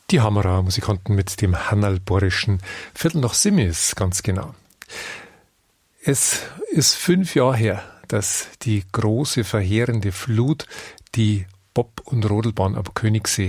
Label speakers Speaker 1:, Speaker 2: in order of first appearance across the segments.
Speaker 1: Die Hammerer Musikanten mit dem Hannalborischen Viertel nach 7 ist ganz genau. Es ist 5 Jahre her, dass die große, verheerende Flut die Bob- und Rodelbahn am Königssee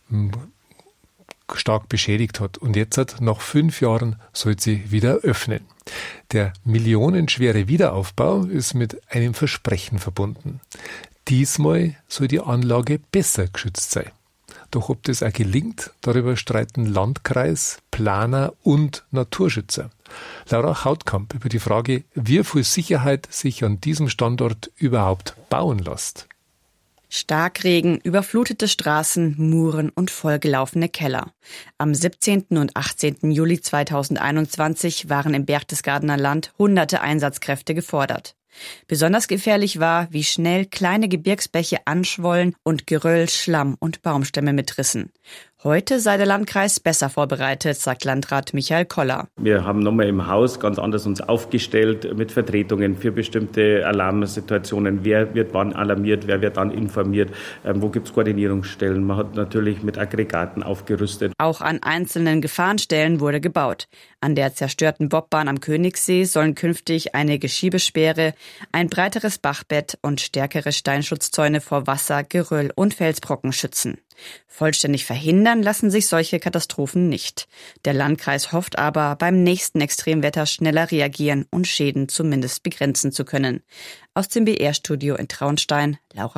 Speaker 1: stark beschädigt hat. Und jetzt, nach 5 Jahren, soll sie wieder öffnen. Der millionenschwere Wiederaufbau ist mit einem Versprechen verbunden. Diesmal soll die Anlage besser geschützt sein. Doch ob das auch gelingt, darüber streiten Landkreis, Planer und Naturschützer. Laura Hautkamp über die Frage, wie viel Sicherheit sich an diesem Standort überhaupt bauen lässt.
Speaker 2: Starkregen, überflutete Straßen, Muren und vollgelaufene Keller. Am 17. und 18. Juli 2021 waren im Berchtesgadener Land hunderte Einsatzkräfte gefordert. Besonders gefährlich war, wie schnell kleine Gebirgsbäche anschwollen und Geröll, Schlamm und Baumstämme mitrissen. Heute sei der Landkreis besser vorbereitet, sagt Landrat Michael Koller.
Speaker 3: Wir haben nochmal im Haus ganz anders uns aufgestellt mit Vertretungen für bestimmte Alarmsituationen. Wer wird wann alarmiert, wer wird dann informiert, wo gibt es Koordinierungsstellen. Man hat natürlich mit Aggregaten aufgerüstet.
Speaker 2: Auch an einzelnen Gefahrenstellen wurde gebaut. An der zerstörten Bobbahn am Königssee sollen künftig eine Geschiebesperre, ein breiteres Bachbett und stärkere Steinschutzzäune vor Wasser, Geröll und Felsbrocken schützen. Vollständig verhindern lassen sich solche Katastrophen nicht. Der Landkreis hofft aber, beim nächsten Extremwetter schneller reagieren und Schäden zumindest begrenzen zu können. Aus dem BR-Studio in Traunstein, Laura